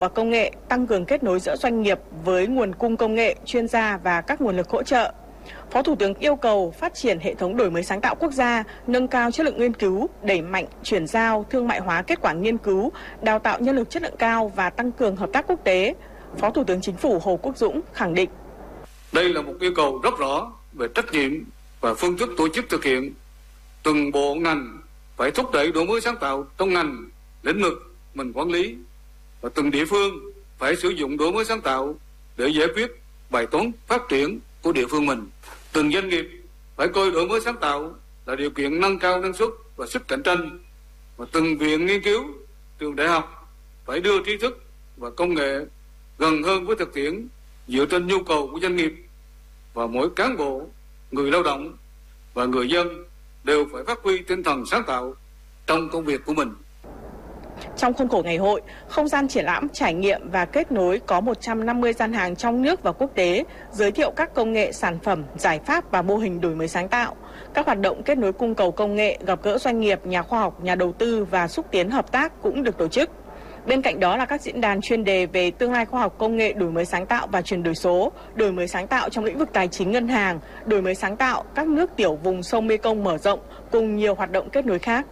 và công nghệ, tăng cường kết nối giữa doanh nghiệp với nguồn cung công nghệ, chuyên gia và các nguồn lực hỗ trợ. Phó Thủ tướng yêu cầu phát triển hệ thống đổi mới sáng tạo quốc gia, nâng cao chất lượng nghiên cứu, đẩy mạnh chuyển giao, thương mại hóa kết quả nghiên cứu, đào tạo nhân lực chất lượng cao và tăng cường hợp tác quốc tế. Phó Thủ tướng Chính phủ Hồ Quốc Dũng khẳng định. Đây là một yêu cầu rất rõ về trách nhiệm và phương thức tổ chức thực hiện. Từng bộ ngành phải thúc đẩy đổi mới sáng tạo trong ngành, lĩnh vực mình quản lý, và từng địa phương phải sử dụng đổi mới sáng tạo để giải quyết bài toán phát triển của địa phương mình. Từng doanh nghiệp phải coi đổi mới sáng tạo là điều kiện nâng cao năng suất và sức cạnh tranh, và từng viện nghiên cứu, trường đại học phải đưa trí thức và công nghệ gần hơn với thực tiễn dựa trên nhu cầu của doanh nghiệp, và mỗi cán bộ, người lao động và người dân đều phải phát huy tinh thần sáng tạo trong công việc của mình. Trong khuôn khổ ngày hội, không gian triển lãm, trải nghiệm và kết nối có 150 gian hàng trong nước và quốc tế, giới thiệu các công nghệ, sản phẩm, giải pháp và mô hình đổi mới sáng tạo. Các hoạt động kết nối cung cầu công nghệ, gặp gỡ doanh nghiệp, nhà khoa học, nhà đầu tư và xúc tiến hợp tác cũng được tổ chức. Bên cạnh đó là các diễn đàn chuyên đề về tương lai khoa học công nghệ, đổi mới sáng tạo và chuyển đổi số, đổi mới sáng tạo trong lĩnh vực tài chính ngân hàng, đổi mới sáng tạo các nước tiểu vùng sông Mekong mở rộng cùng nhiều hoạt động kết nối khác.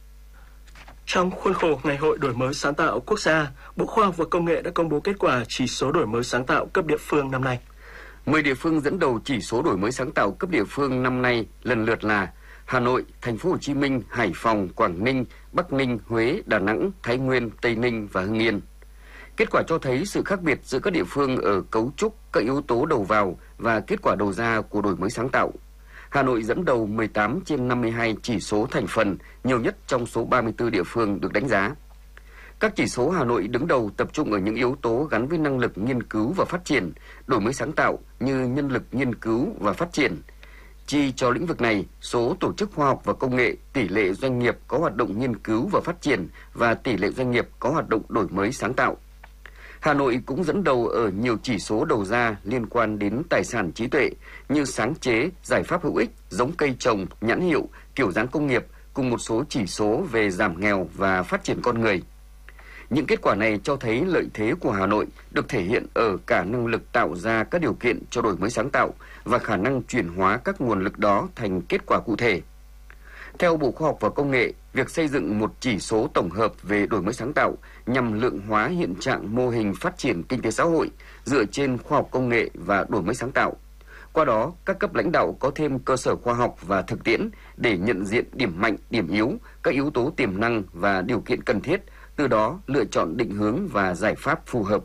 Trong khuôn khổ Ngày hội đổi mới sáng tạo quốc gia, Bộ Khoa học và Công nghệ đã công bố kết quả chỉ số đổi mới sáng tạo cấp địa phương năm nay. 10 địa phương dẫn đầu chỉ số đổi mới sáng tạo cấp địa phương năm nay lần lượt là Hà Nội, Thành phố Hồ Chí Minh, Hải Phòng, Quảng Ninh, Bắc Ninh, Huế, Đà Nẵng, Thái Nguyên, Tây Ninh và Hưng Yên. Kết quả cho thấy sự khác biệt giữa các địa phương ở cấu trúc, các yếu tố đầu vào và kết quả đầu ra của đổi mới sáng tạo. Hà Nội dẫn đầu 18 trên 52 chỉ số thành phần, nhiều nhất trong số 34 địa phương được đánh giá. Các chỉ số Hà Nội đứng đầu tập trung ở những yếu tố gắn với năng lực nghiên cứu và phát triển, đổi mới sáng tạo như nhân lực nghiên cứu và phát triển. Chi cho lĩnh vực này, số tổ chức khoa học và công nghệ, tỷ lệ doanh nghiệp có hoạt động nghiên cứu và phát triển và tỷ lệ doanh nghiệp có hoạt động đổi mới sáng tạo. Hà Nội cũng dẫn đầu ở nhiều chỉ số đầu ra liên quan đến tài sản trí tuệ như sáng chế, giải pháp hữu ích, giống cây trồng, nhãn hiệu, kiểu dáng công nghiệp cùng một số chỉ số về giảm nghèo và phát triển con người. Những kết quả này cho thấy lợi thế của Hà Nội được thể hiện ở cả năng lực tạo ra các điều kiện cho đổi mới sáng tạo và khả năng chuyển hóa các nguồn lực đó thành kết quả cụ thể. Theo Bộ Khoa học và Công nghệ, việc xây dựng một chỉ số tổng hợp về đổi mới sáng tạo nhằm lượng hóa hiện trạng mô hình phát triển kinh tế xã hội dựa trên khoa học công nghệ và đổi mới sáng tạo. Qua đó, các cấp lãnh đạo có thêm cơ sở khoa học và thực tiễn để nhận diện điểm mạnh, điểm yếu, các yếu tố tiềm năng và điều kiện cần thiết, từ đó lựa chọn định hướng và giải pháp phù hợp.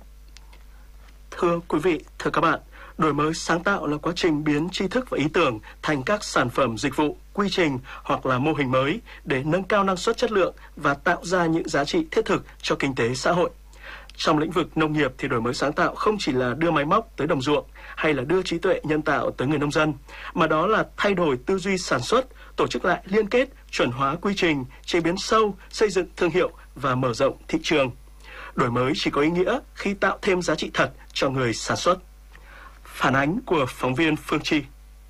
Thưa quý vị, thưa các bạn, đổi mới sáng tạo là quá trình biến tri thức và ý tưởng thành các sản phẩm dịch vụ, quy trình hoặc là mô hình mới để nâng cao năng suất chất lượng và tạo ra những giá trị thiết thực cho kinh tế xã hội. Trong lĩnh vực nông nghiệp thì đổi mới sáng tạo không chỉ là đưa máy móc tới đồng ruộng hay là đưa trí tuệ nhân tạo tới người nông dân, mà đó là thay đổi tư duy sản xuất, tổ chức lại liên kết, chuẩn hóa quy trình, chế biến sâu, xây dựng thương hiệu và mở rộng thị trường. Đổi mới chỉ có ý nghĩa khi tạo thêm giá trị thật cho người sản xuất. Phản ánh của phóng viên Phương Chi.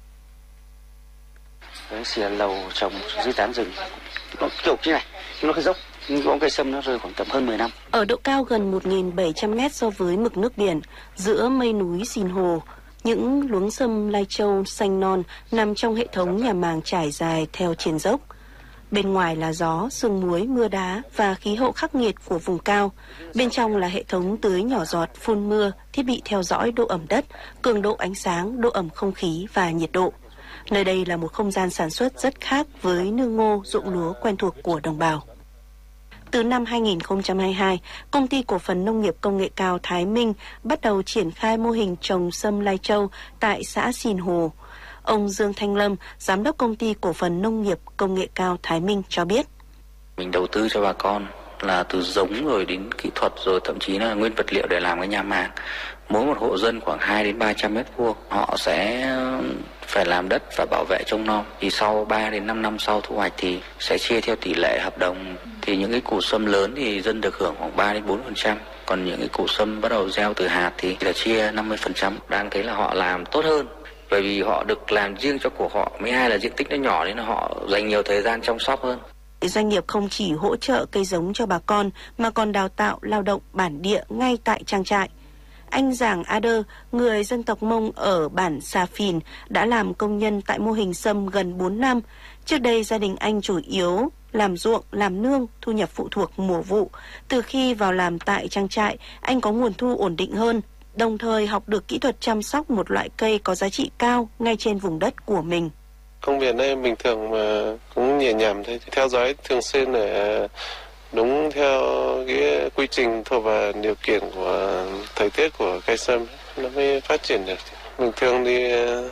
Xìa lầu trồng dưới tán rừng, nó kiểu như này, nó cái dốc, bóng cây sâm nó rơi khoảng tầm hơn 10 năm. Ở độ cao gần 1.700 mét so với mực nước biển, giữa mây núi Sìn Hồ, những luống sâm lai châu xanh non nằm trong hệ thống nhà màng trải dài theo triền dốc. Bên ngoài là gió, sương muối, mưa đá và khí hậu khắc nghiệt của vùng cao. Bên trong là hệ thống tưới nhỏ giọt, phun mưa, thiết bị theo dõi độ ẩm đất, cường độ ánh sáng, độ ẩm không khí và nhiệt độ. Nơi đây là một không gian sản xuất rất khác với nương ngô, ruộng lúa quen thuộc của đồng bào. Từ năm 2022, Công ty Cổ phần Nông nghiệp Công nghệ cao Thái Minh bắt đầu triển khai mô hình trồng sâm lai châu tại xã Sìn Hồ. Ông Dương Thanh Lâm, Giám đốc Công ty Cổ phần Nông nghiệp Công nghệ cao Thái Minh cho biết. Mình đầu tư cho bà con là từ giống rồi đến kỹ thuật rồi thậm chí là nguyên vật liệu để làm cái nhà màng. Mỗi một hộ dân khoảng 2 đến 300 mét vuông, họ sẽ phải làm đất và bảo vệ trông nom. Thì sau 3 đến 5 năm sau thu hoạch thì sẽ chia theo tỷ lệ hợp đồng. Thì những cái củ sâm lớn thì dân được hưởng khoảng 3 đến 4%. Còn những cái củ sâm bắt đầu gieo từ hạt thì là chia 50%. Đang thấy là họ làm tốt hơn. Bởi vì họ được làm riêng cho của họ. Mấy hai là diện tích nó nhỏ nên là họ dành nhiều thời gian chăm sóc hơn. để doanh nghiệp không chỉ hỗ trợ cây giống cho bà con mà còn đào tạo lao động bản địa ngay tại trang trại. Anh Giàng A Đơ, người dân tộc Mông ở bản Sa Phìn, đã làm công nhân tại mô hình sâm gần 4 năm. Trước đây gia đình anh chủ yếu làm ruộng, làm nương, thu nhập phụ thuộc mùa vụ. Từ khi vào làm tại trang trại, anh có nguồn thu ổn định hơn, đồng thời học được kỹ thuật chăm sóc một loại cây có giá trị cao ngay trên vùng đất của mình. Công việc này bình thường mà cũng nhẹ nhàng thôi, theo dõi thường xuyên để đúng theo cái quy trình thuộc và điều kiện của thời tiết của cây sâm nó mới phát triển được. Bình thường thì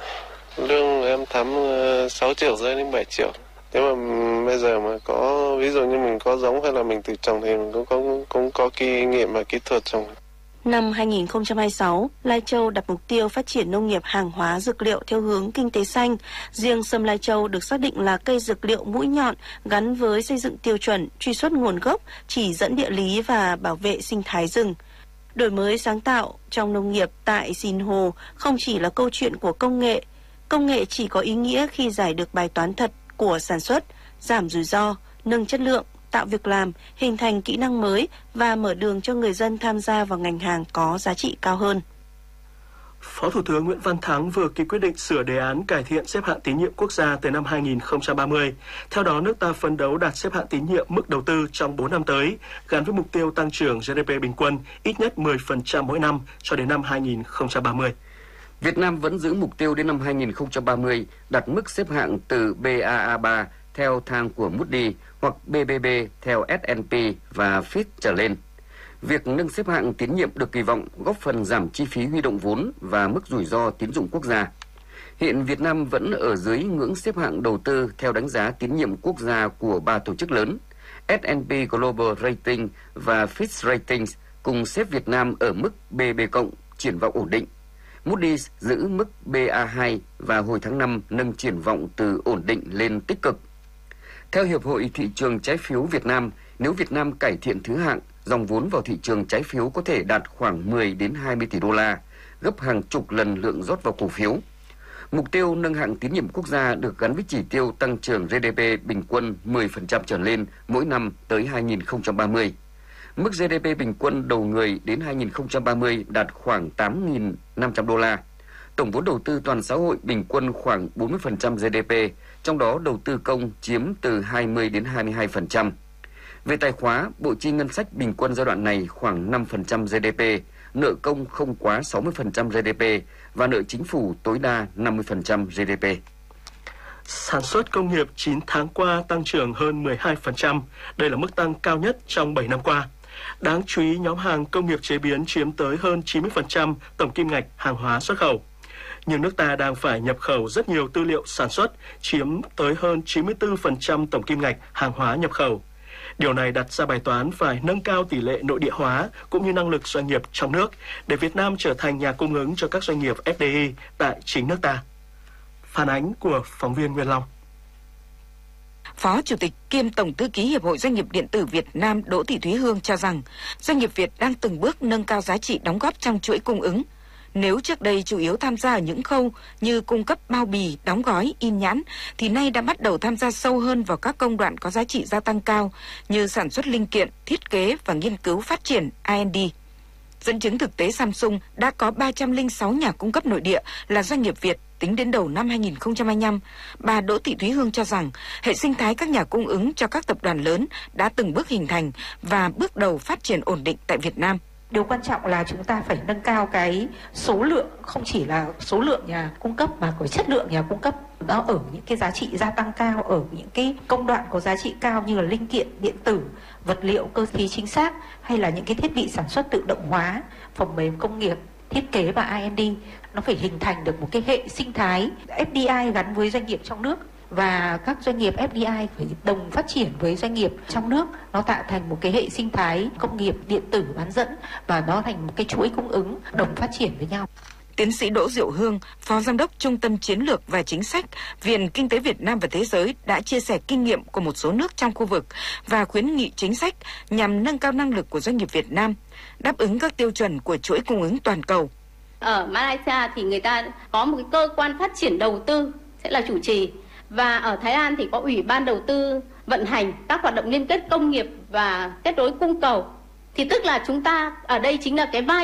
lương em thắm 6 triệu rưỡi đến 7 triệu. Nếu mà bây giờ mà có ví dụ như mình có giống hay là mình tự trồng thì mình cũng có kinh nghiệm và kỹ thuật trồng. Năm 2026, Lai Châu đặt mục tiêu phát triển nông nghiệp hàng hóa dược liệu theo hướng kinh tế xanh. Riêng sâm Lai Châu được xác định là cây dược liệu mũi nhọn gắn với xây dựng tiêu chuẩn, truy xuất nguồn gốc, chỉ dẫn địa lý và bảo vệ sinh thái rừng. Đổi mới sáng tạo trong nông nghiệp tại Sinh Hồ không chỉ là câu chuyện của công nghệ. Công nghệ chỉ có ý nghĩa khi giải được bài toán thật của sản xuất, giảm rủi ro, nâng chất lượng, tạo việc làm, hình thành kỹ năng mới và mở đường cho người dân tham gia vào ngành hàng có giá trị cao hơn. Phó Thủ tướng Nguyễn Văn Thắng vừa ký quyết định sửa đề án cải thiện xếp hạng tín nhiệm quốc gia tới năm 2030. Theo đó, nước ta phấn đấu đạt xếp hạng tín nhiệm mức đầu tư trong 4 năm tới, gắn với mục tiêu tăng trưởng GDP bình quân ít nhất 10% mỗi năm cho đến năm 2030. Việt Nam vẫn giữ mục tiêu đến năm 2030 đạt mức xếp hạng từ BAA3 theo thang của Moody hoặc BBB theo S&P và Fitch trở lên. Việc nâng xếp hạng tín nhiệm được kỳ vọng góp phần giảm chi phí huy động vốn và mức rủi ro tín dụng quốc gia. Hiện Việt Nam vẫn ở dưới ngưỡng xếp hạng đầu tư theo đánh giá tín nhiệm quốc gia của 3 tổ chức lớn, S&P Global Rating và Fitch Ratings cùng xếp Việt Nam ở mức BB+, triển vọng ổn định. Moody's giữ mức BA2 và hồi tháng 5 nâng triển vọng từ ổn định lên tích cực. Theo Hiệp hội Thị trường Trái phiếu Việt Nam, nếu Việt Nam cải thiện thứ hạng, dòng vốn vào thị trường trái phiếu có thể đạt khoảng 10 đến 20 tỷ đô la, gấp hàng chục lần lượng rót vào cổ phiếu. Mục tiêu nâng hạng tín nhiệm quốc gia được gắn với chỉ tiêu tăng trưởng GDP bình quân 10% trở lên mỗi năm tới 2030. Mức GDP bình quân đầu người đến 2030 đạt khoảng 8.500 đô la. Tổng vốn đầu tư toàn xã hội bình quân khoảng 40% GDP, trong đó đầu tư công chiếm từ 20 đến 22%. Về tài khóa, bộ chi ngân sách bình quân giai đoạn này khoảng 5% GDP, nợ công không quá 60% GDP và nợ chính phủ tối đa 50% GDP. Sản xuất công nghiệp 9 tháng qua tăng trưởng hơn 12%. Đây là mức tăng cao nhất trong 7 năm qua. Đáng chú ý, nhóm hàng công nghiệp chế biến chiếm tới hơn 90% tổng kim ngạch hàng hóa xuất khẩu. Nhưng nước ta đang phải nhập khẩu rất nhiều tư liệu sản xuất, chiếm tới hơn 94% tổng kim ngạch hàng hóa nhập khẩu. Điều này đặt ra bài toán phải nâng cao tỷ lệ nội địa hóa cũng như năng lực doanh nghiệp trong nước để Việt Nam trở thành nhà cung ứng cho các doanh nghiệp FDI tại chính nước ta. Phản ánh của phóng viên Nguyên Long. Phó Chủ tịch kiêm Tổng thư ký Hiệp hội Doanh nghiệp Điện tử Việt Nam Đỗ Thị Thúy Hương cho rằng doanh nghiệp Việt đang từng bước nâng cao giá trị đóng góp trong chuỗi cung ứng. Nếu trước đây chủ yếu tham gia ở những khâu như cung cấp bao bì, đóng gói, in nhãn, thì nay đã bắt đầu tham gia sâu hơn vào các công đoạn có giá trị gia tăng cao như sản xuất linh kiện, thiết kế và nghiên cứu phát triển R&D. Dẫn chứng thực tế, Samsung đã có 306 nhà cung cấp nội địa là doanh nghiệp Việt tính đến đầu năm 2025. Bà Đỗ Thị Thúy Hương cho rằng hệ sinh thái các nhà cung ứng cho các tập đoàn lớn đã từng bước hình thành và bước đầu phát triển ổn định tại Việt Nam. Điều quan trọng là chúng ta phải nâng cao cái số lượng, không chỉ là số lượng nhà cung cấp mà có chất lượng nhà cung cấp. Nó ở những cái giá trị gia tăng cao, ở những cái công đoạn có giá trị cao như là linh kiện, điện tử, vật liệu, cơ khí chính xác, hay là những cái thiết bị sản xuất tự động hóa, phần mềm công nghiệp, thiết kế và R&D. Nó phải hình thành được một cái hệ sinh thái FDI gắn với doanh nghiệp trong nước. Và các doanh nghiệp FDI phải đồng phát triển với doanh nghiệp trong nước. Nó tạo thành một cái hệ sinh thái công nghiệp điện tử bán dẫn và nó thành một cái chuỗi cung ứng đồng phát triển với nhau. Tiến sĩ Đỗ Diệu Hương, Phó Giám đốc Trung tâm Chiến lược và Chính sách, Viện Kinh tế Việt Nam và Thế giới đã chia sẻ kinh nghiệm của một số nước trong khu vực và khuyến nghị chính sách nhằm nâng cao năng lực của doanh nghiệp Việt Nam, đáp ứng các tiêu chuẩn của chuỗi cung ứng toàn cầu. Ở Malaysia thì người ta có một cái cơ quan phát triển đầu tư sẽ là chủ trì. Và ở Thái Lan thì có Ủy ban đầu tư vận hành các hoạt động liên kết công nghiệp và kết nối cung cầu. Thì tức là chúng ta ở đây chính là cái vai